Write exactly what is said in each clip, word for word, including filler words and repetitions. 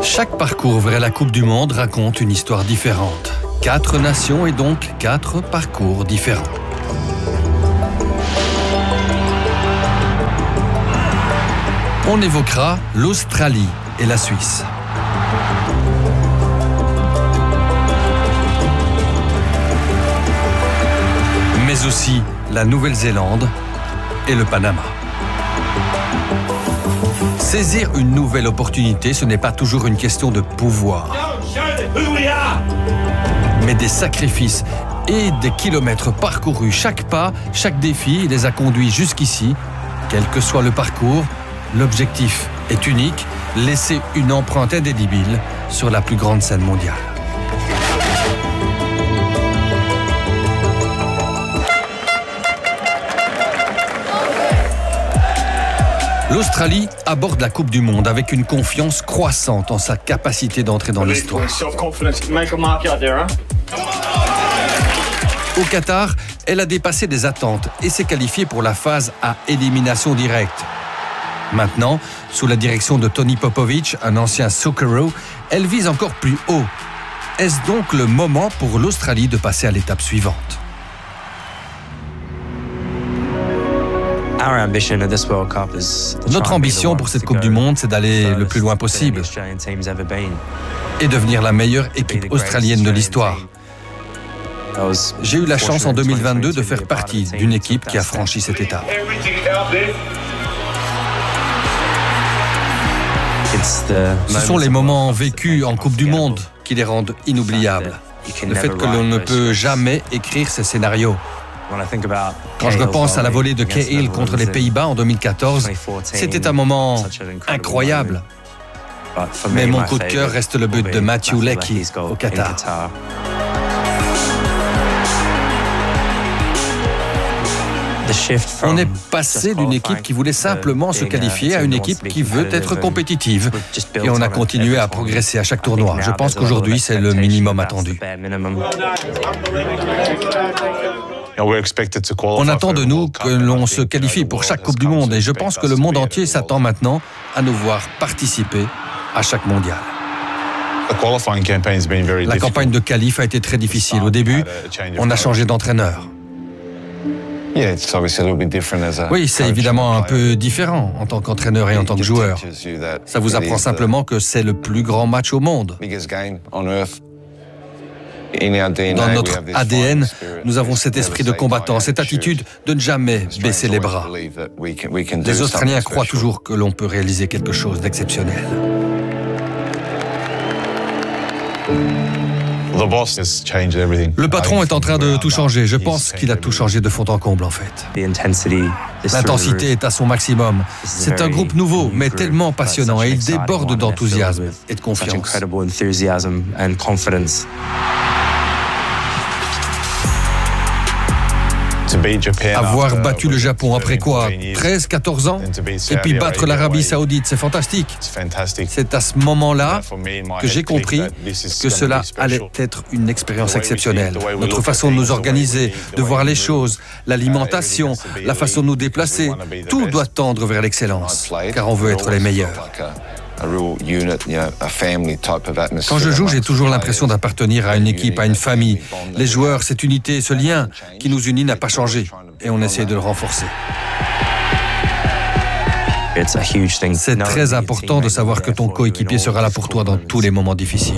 Chaque parcours vers la Coupe du Monde raconte une histoire différente. Quatre nations et donc quatre parcours différents. On évoquera l'Australie et la Suisse. Mais aussi la Nouvelle-Zélande et le Panama. Saisir une nouvelle opportunité, ce n'est pas toujours une question de pouvoir, mais des sacrifices et des kilomètres parcourus. Chaque pas, chaque défi les a conduits jusqu'ici. Quel que soit le parcours, l'objectif est unique, laisser une empreinte indélébile sur la plus grande scène mondiale. L'Australie aborde la Coupe du Monde avec une confiance croissante en sa capacité d'entrer dans l'histoire. Au Qatar, elle a dépassé des attentes et s'est qualifiée pour la phase à élimination directe. Maintenant, sous la direction de Tony Popovic, un ancien Socceroo, elle vise encore plus haut. Est-ce donc le moment pour l'Australie de passer à l'étape suivante ? Notre ambition pour cette Coupe du Monde, c'est d'aller le plus loin possible et devenir la meilleure équipe australienne de l'histoire. J'ai eu la chance en deux mille vingt-deux de faire partie d'une équipe qui a franchi cette étape. Ce sont les moments vécus en Coupe du Monde qui les rendent inoubliables. Le fait que l'on ne peut jamais écrire ces scénarios. Quand je repense à la volée de Cahill contre les Pays-Bas en deux mille quatorze, c'était un moment incroyable. Mais mon coup de cœur reste le but de Matthew Leckie au Qatar. On est passé d'une équipe qui voulait simplement se qualifier à une équipe qui veut être compétitive. Et on a continué à progresser à chaque tournoi. Je pense qu'aujourd'hui, c'est le minimum attendu. On attend de nous que l'on se qualifie pour chaque Coupe du Monde et je pense que le monde entier s'attend maintenant à nous voir participer à chaque mondial. La campagne de qualif a été très difficile. Au début, on a changé d'entraîneur. Oui, c'est évidemment un peu différent en tant qu'entraîneur et en tant que joueur. Ça vous apprend simplement que c'est le plus grand match au monde. Dans notre A D N, nous avons cet esprit de combattant, cette attitude de ne jamais baisser les bras. Les Australiens croient toujours que l'on peut réaliser quelque chose d'exceptionnel. Le patron est en train de tout changer. Je pense qu'il a tout changé de fond en comble, en fait. L'intensité est à son maximum. C'est un groupe nouveau, mais tellement passionnant et il déborde d'enthousiasme et de confiance. Avoir battu le Japon après quoi, treize, quatorze ans, et puis battre l'Arabie Saoudite, c'est fantastique. C'est à ce moment-là que j'ai compris que cela allait être une expérience exceptionnelle. Notre façon de nous organiser, de voir les choses, l'alimentation, la façon de nous déplacer, tout doit tendre vers l'excellence, car on veut être les meilleurs. Quand je joue, j'ai toujours l'impression d'appartenir à une équipe, à une famille. Les joueurs, cette unité, ce lien qui nous unit n'a pas changé et on essaie de le renforcer. C'est très important de savoir que ton coéquipier sera là pour toi dans tous les moments difficiles.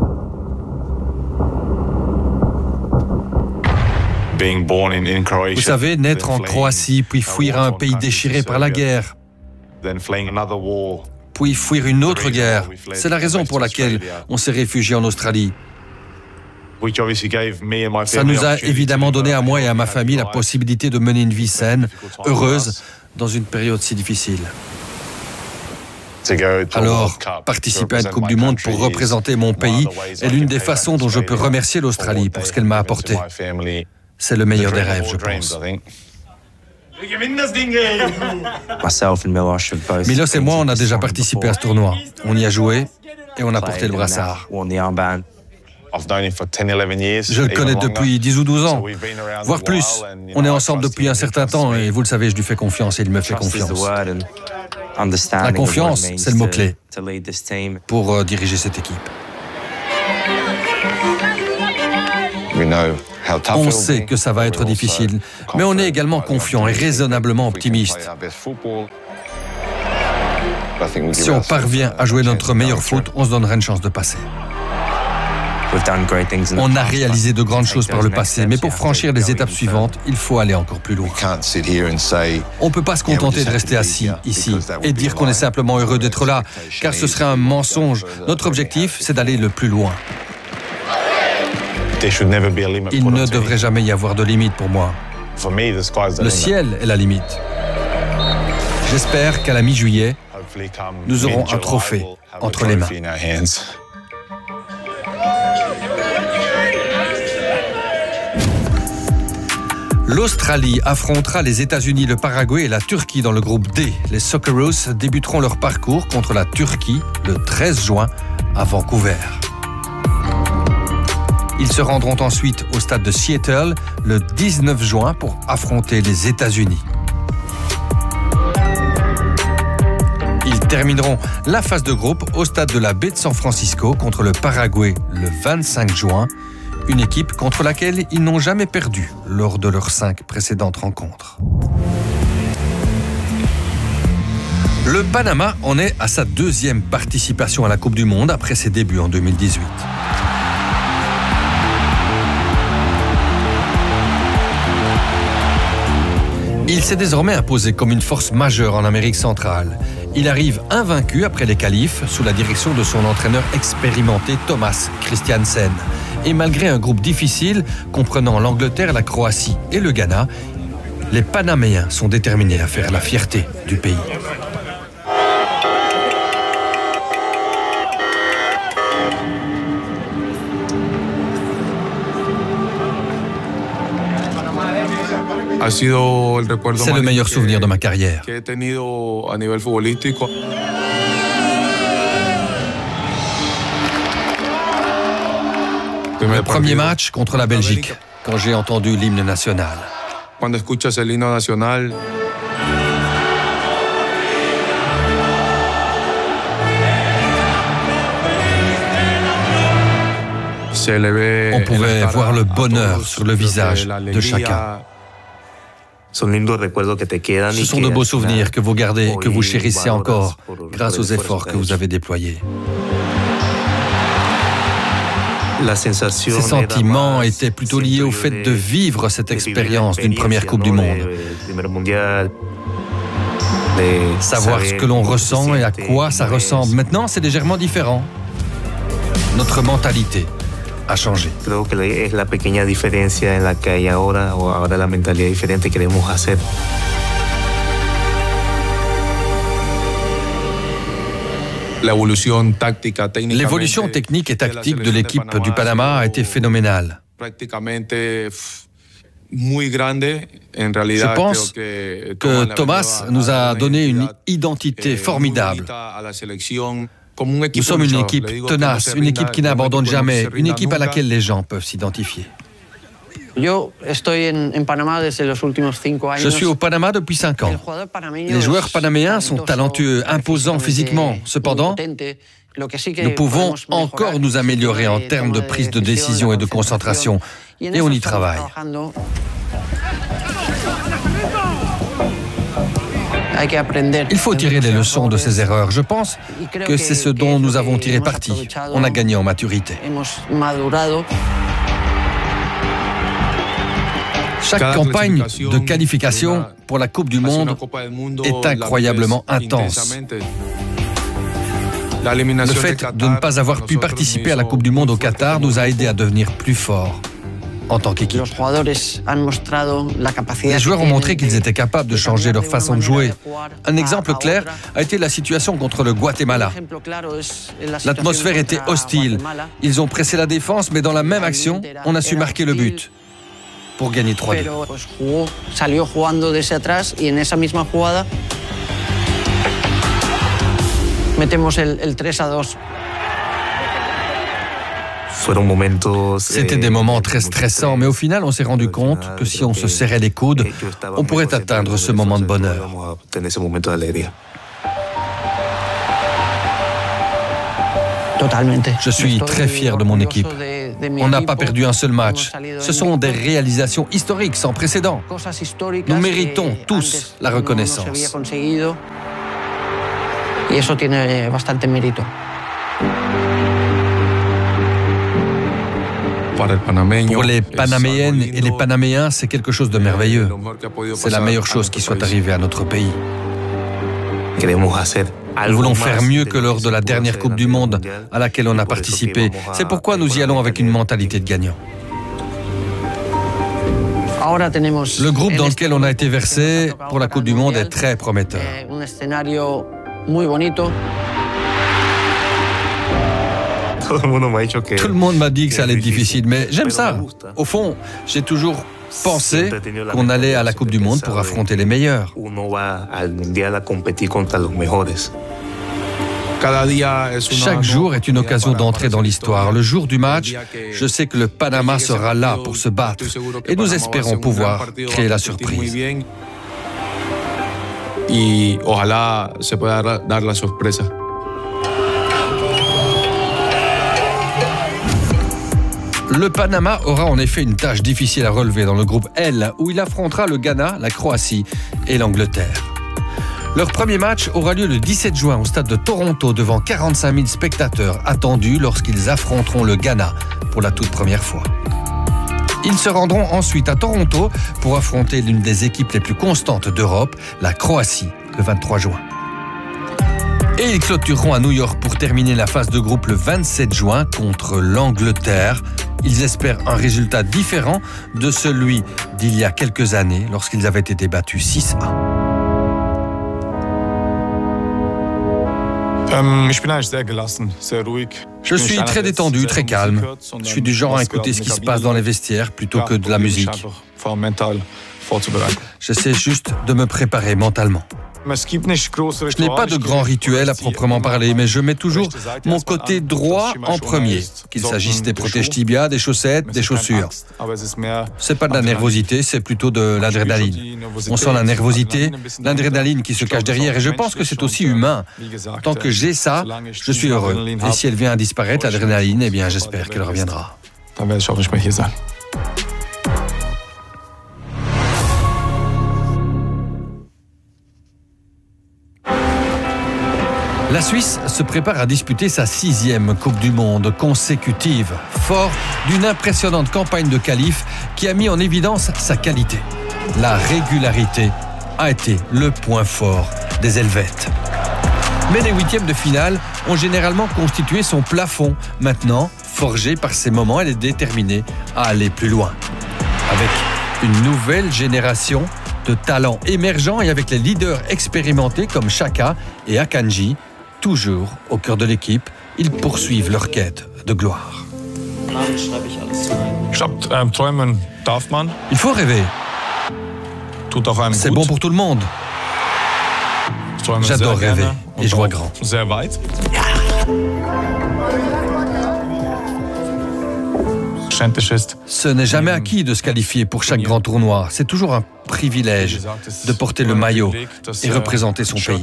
Vous savez, naître en Croatie, puis fuir un pays déchiré par la guerre, puis fuir une autre guerre. C'est la raison pour laquelle on s'est réfugié en Australie. Ça nous a évidemment donné à moi et à ma famille la possibilité de mener une vie saine, heureuse, dans une période si difficile. Alors, participer à une Coupe du Monde pour représenter mon pays est l'une des façons dont je peux remercier l'Australie pour ce qu'elle m'a apporté. C'est le meilleur des rêves, je pense. Milos et moi, on a déjà participé à ce tournoi. On y a joué et on a porté le brassard. Je le connais depuis dix ou douze ans, voire plus. On est ensemble depuis un certain temps et vous le savez, je lui fais confiance et il me fait confiance. La confiance, c'est le mot-clé pour euh, diriger cette équipe. On sait que ça va être difficile, mais on est également confiant et raisonnablement optimiste. Si on parvient à jouer notre meilleur foot, on se donnera une chance de passer. On a réalisé de grandes choses par le passé, mais pour franchir les étapes suivantes, il faut aller encore plus loin. On ne peut pas se contenter de rester assis ici et dire qu'on est simplement heureux d'être là, car ce serait un mensonge. Notre objectif, c'est d'aller le plus loin. Il ne devrait jamais y avoir de limite pour moi. Le ciel est la limite. J'espère qu'à la mi-juillet, nous aurons un trophée entre les mains. L'Australie affrontera les États-Unis, le Paraguay et la Turquie dans le groupe D. Les Socceroos débuteront leur parcours contre la Turquie le treize juin à Vancouver. Ils se rendront ensuite au stade de Seattle le dix-neuf juin pour affronter les États-Unis. Ils termineront la phase de groupe au stade de la baie de San Francisco contre le Paraguay le vingt-cinq juin, une équipe contre laquelle ils n'ont jamais perdu lors de leurs cinq précédentes rencontres. Le Panama en est à sa deuxième participation à la Coupe du Monde après ses débuts en deux mille dix-huit. Il s'est désormais imposé comme une force majeure en Amérique centrale. Il arrive invaincu après les qualifs sous la direction de son entraîneur expérimenté Thomas Christiansen. Et malgré un groupe difficile comprenant l'Angleterre, la Croatie et le Ghana, les Panaméens sont déterminés à faire la fierté du pays. C'est le meilleur souvenir de ma carrière. Le premier match contre la Belgique, quand j'ai entendu l'hymne national. On pouvait voir le bonheur sur le visage de chacun. Ce sont de beaux souvenirs que vous gardez, que vous chérissez encore, grâce aux efforts que vous avez déployés. Ces sentiments étaient plutôt liés au fait de vivre cette expérience d'une première Coupe du Monde. Savoir ce que l'on ressent et à quoi ça ressemble. Maintenant, c'est légèrement différent. Notre mentalité a changé. Creo que es la pequeña diferencia en la que hay ahora, o ahora la mentalidad diferente que queremos hacer. L'évolution technique et tactique de l'équipe du Panama a été phénoménale. Je pense que Thomas nous a donné une identité formidable. Nous sommes une équipe tenace, une équipe qui n'abandonne jamais, une équipe à laquelle les gens peuvent s'identifier. Je suis au Panama depuis cinq ans. Les joueurs panaméens sont talentueux, imposants physiquement. Cependant, nous pouvons encore nous améliorer en termes de prise de décision et de concentration. Et on y travaille. Il faut tirer les leçons de ces erreurs. Je pense que c'est ce dont nous avons tiré parti. On a gagné en maturité. Chaque campagne de qualification pour la Coupe du Monde est incroyablement intense. Le fait de ne pas avoir pu participer à la Coupe du Monde au Qatar nous a aidés à devenir plus forts en tant qu'équipe. Les joueurs ont montré qu'ils étaient capables de changer leur façon de jouer. Un exemple clair a été la situation contre le Guatemala. L'atmosphère était hostile. Ils ont pressé la défense, mais dans la même action, on a su marquer le but pour gagner trois deux. C'était des moments très stressants, mais au final, on s'est rendu compte que si on se serrait les coudes, on pourrait atteindre ce moment de bonheur. Je suis très fier de mon équipe. On n'a pas perdu un seul match. Ce sont des réalisations historiques sans précédent. Nous méritons tous la reconnaissance. Pour les Panaméennes et les Panaméens, c'est quelque chose de merveilleux. C'est la meilleure chose qui soit arrivée à notre pays. Nous voulons faire mieux que lors de la dernière Coupe du Monde à laquelle on a participé. C'est pourquoi nous y allons avec une mentalité de gagnant. Le groupe dans lequel on a été versé pour la Coupe du Monde est très prometteur. Tout le monde m'a dit que ça allait être difficile, mais j'aime ça. Au fond, j'ai toujours pensé qu'on allait à la Coupe du Monde pour affronter les meilleurs. Chaque jour est une occasion d'entrer dans l'histoire. Le jour du match, je sais que le Panama sera là pour se battre et nous espérons pouvoir créer la surprise. Y ojalá se pueda dar la sorpresa. Le Panama aura en effet une tâche difficile à relever dans le groupe L, où il affrontera le Ghana, la Croatie et l'Angleterre. Leur premier match aura lieu le dix-sept juin au stade de Toronto devant quarante-cinq mille spectateurs attendus lorsqu'ils affronteront le Ghana pour la toute première fois. Ils se rendront ensuite à Toronto pour affronter l'une des équipes les plus constantes d'Europe, la Croatie, le vingt-trois juin. Et ils clôtureront à New York pour terminer la phase de groupe le vingt-sept juin contre l'Angleterre. Ils espèrent un résultat différent de celui d'il y a quelques années lorsqu'ils avaient été battus six à un. Je suis très détendu, très calme. Je suis du genre à écouter ce qui se passe dans les vestiaires plutôt que de la musique. J'essaie juste de me préparer mentalement. Je n'ai pas de grands rituels à proprement parler, mais je mets toujours mon côté droit en premier, qu'il s'agisse des protège-tibias, des chaussettes, des chaussures. C'est pas de la nervosité, c'est plutôt de l'adrénaline. On sent la nervosité, l'adrénaline qui se cache derrière, et je pense que c'est aussi humain. Tant que j'ai ça, je suis heureux. Et si elle vient à disparaître, l'adrénaline, eh bien j'espère qu'elle reviendra. La Suisse se prépare à disputer sa sixième Coupe du Monde consécutive, fort d'une impressionnante campagne de qualif qui a mis en évidence sa qualité. La régularité a été le point fort des Helvètes. Mais les huitièmes de finale ont généralement constitué son plafond. Maintenant, forgée par ces moments, elle est déterminée à aller plus loin. Avec une nouvelle génération de talents émergents et avec les leaders expérimentés comme Xhaka et Akanji, toujours au cœur de l'équipe, ils poursuivent leur quête de gloire. Il faut rêver. C'est bon pour tout le monde. J'adore rêver et je vois grand. Ce n'est jamais acquis de se qualifier pour chaque grand tournoi. C'est toujours un privilège de porter le maillot et représenter son pays.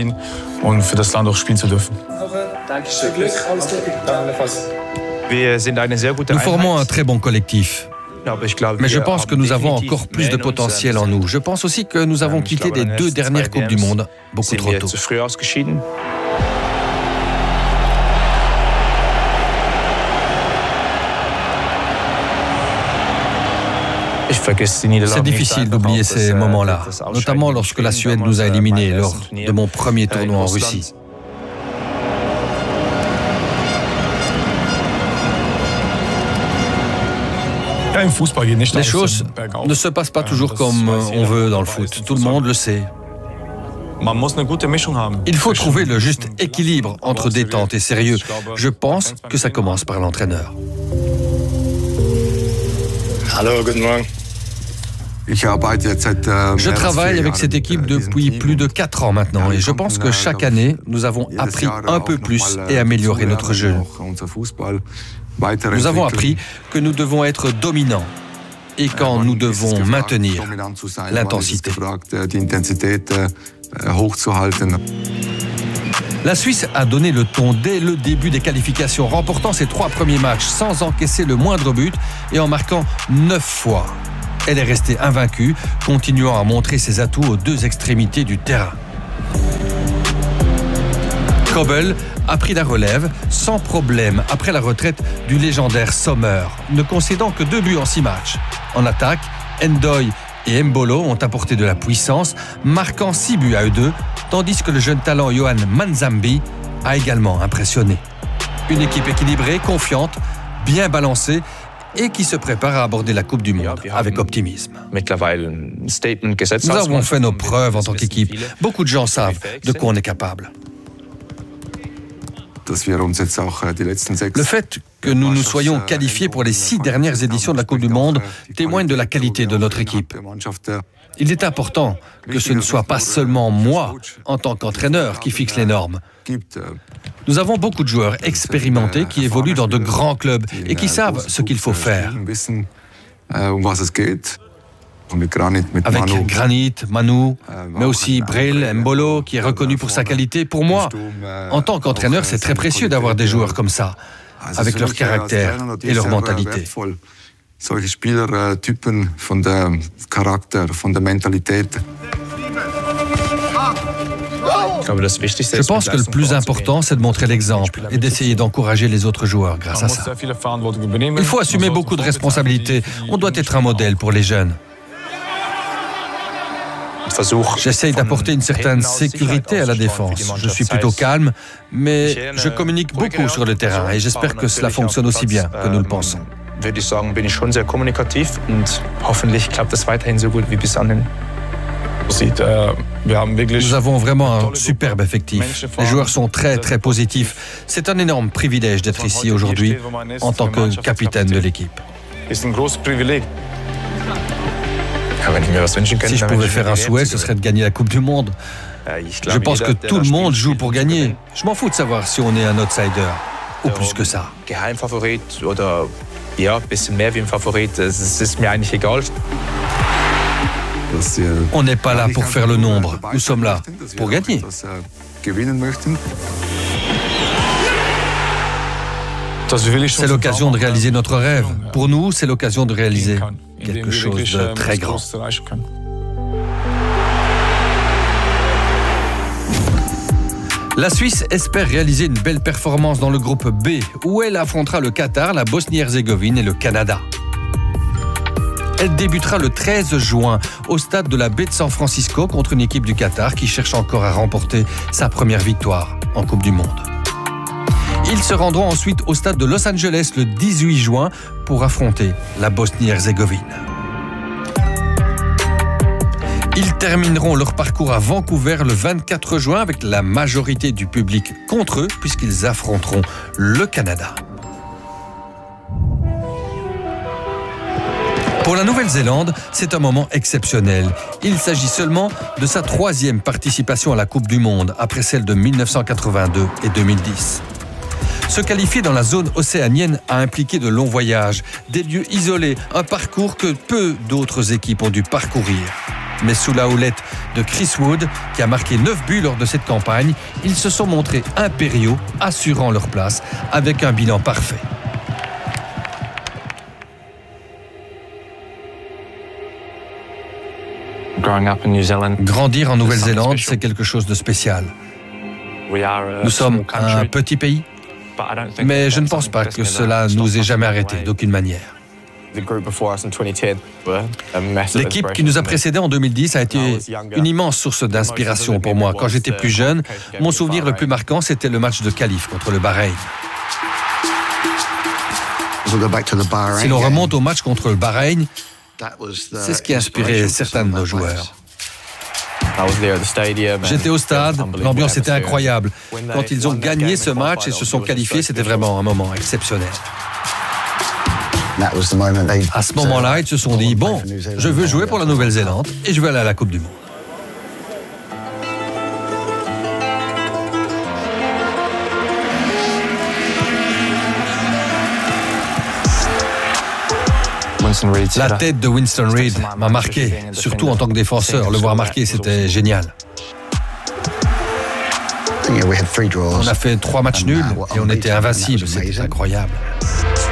Nous formons un très bon collectif. Mais je pense que nous avons encore plus de potentiel en nous. Je pense aussi que nous avons quitté les deux dernières Coupes du Monde beaucoup trop tôt. C'est difficile d'oublier ces moments-là, notamment lorsque la Suède nous a éliminés lors de mon premier tournoi en Russie. Les choses ne se passent pas toujours comme on veut dans le foot. Tout le monde le sait. Il faut trouver le juste équilibre entre détente et sérieux. Je pense que ça commence par l'entraîneur. Hallo, guten Morgen. Je travaille avec cette équipe depuis plus de quatre ans maintenant et je pense que chaque année, nous avons appris un peu plus et amélioré notre jeu. Nous avons appris que nous devons être dominants et quand nous devons maintenir l'intensité. La Suisse a donné le ton dès le début des qualifications, remportant ses trois premiers matchs sans encaisser le moindre but et en marquant neuf fois. Elle est restée invaincue, continuant à montrer ses atouts aux deux extrémités du terrain. Kobel a pris la relève sans problème après la retraite du légendaire Sommer, ne concédant que deux buts en six matchs. En attaque, Ndoye et Mbolo ont apporté de la puissance, marquant six buts à eux deux, tandis que le jeune talent Johan Manzambi a également impressionné. Une équipe équilibrée, confiante, bien balancée et qui se prépare à aborder la Coupe du Monde avec optimisme. Nous avons fait nos preuves en tant qu'équipe. Beaucoup de gens savent de quoi on est capable. Le fait que nous nous soyons qualifiés pour les six dernières éditions de la Coupe du Monde témoigne de la qualité de notre équipe. Il est important que ce ne soit pas seulement moi, en tant qu'entraîneur, qui fixe les normes. Nous avons beaucoup de joueurs expérimentés qui évoluent dans de grands clubs et qui savent ce qu'il faut faire. Avec Granit, Manu, mais aussi Bril, Mbolo, qui est reconnu pour sa qualité. Pour moi, en tant qu'entraîneur, c'est très précieux d'avoir des joueurs comme ça, avec leur caractère et leur mentalité. Je pense que le plus important, c'est de montrer l'exemple et d'essayer d'encourager les autres joueurs grâce à ça. Il faut assumer beaucoup de responsabilités. On doit être un modèle pour les jeunes. J'essaye d'apporter une certaine sécurité à la défense. Je suis plutôt calme, mais je communique beaucoup sur le terrain et j'espère que cela fonctionne aussi bien que nous le pensons. Würde ich sagen, bin ich schon sehr kommunikativ und hoffentlich klappt es weiterhin so gut wie bis anhin. Nous avons vraiment un superbe effectif. Les joueurs sont très très positifs. C'est un énorme privilège d'être ici aujourd'hui en tant que capitaine de l'équipe. Si je pouvais faire un souhait, ce serait de gagner la Coupe du Monde. Je pense que tout le monde joue pour gagner. Je m'en fous de savoir si on est un outsider ou plus que ça. Ja, bisschen mehr wie ein Favorit, es ist mir eigentlich egal. On n'est pas là pour faire le nombre, nous sommes là pour gagner. C'est l'occasion de réaliser notre rêve. Pour nous, c'est l'occasion de réaliser quelque chose de très grand. La Suisse espère réaliser une belle performance dans le groupe B, où elle affrontera le Qatar, la Bosnie-Herzégovine et le Canada. Elle débutera le treize juin au stade de la baie de San Francisco contre une équipe du Qatar qui cherche encore à remporter sa première victoire en Coupe du Monde. Ils se rendront ensuite au stade de Los Angeles le dix-huit juin pour affronter la Bosnie-Herzégovine. Ils termineront leur parcours à Vancouver le vingt-quatre juin avec la majorité du public contre eux puisqu'ils affronteront le Canada. Pour la Nouvelle-Zélande, c'est un moment exceptionnel. Il s'agit seulement de sa troisième participation à la Coupe du Monde après celle de mille neuf cent quatre-vingt-deux et deux mille dix. Se qualifier dans la zone océanienne a impliqué de longs voyages, des lieux isolés, un parcours que peu d'autres équipes ont dû parcourir. Mais sous la houlette de Chris Wood, qui a marqué neuf buts lors de cette campagne, ils se sont montrés impériaux, assurant leur place avec un bilan parfait. Grandir en Nouvelle-Zélande, c'est quelque chose de spécial. Nous sommes un petit pays, mais je ne pense pas que cela nous ait jamais arrêtés d'aucune manière. L'équipe qui nous a précédés en deux mille dix a été une immense source d'inspiration pour moi. Quand j'étais plus jeune, mon souvenir le plus marquant, c'était le match de qualif contre le Bahreïn. Si l'on remonte au match contre le Bahreïn, c'est ce qui a inspiré certains de nos joueurs. J'étais au stade, l'ambiance était incroyable. Quand ils ont gagné ce match et se sont qualifiés, c'était vraiment un moment exceptionnel. À ce moment-là, ils se sont dit, bon, je veux jouer pour la Nouvelle-Zélande et je veux aller à la Coupe du Monde. La tête de Winston Reid m'a marqué, surtout en tant que défenseur. Le voir marquer, c'était génial. On a fait trois matchs nuls et on était invincibles, c'était incroyable.